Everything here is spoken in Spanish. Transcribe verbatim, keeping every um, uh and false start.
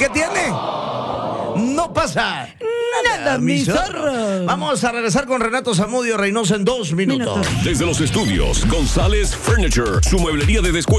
qué tiene? No pasa Nada, mi zorro. Vamos a regresar con Renato Zamudio Reynoso en dos minutos. Minutos. Desde los estudios, González Furniture, su mueblería de descuento.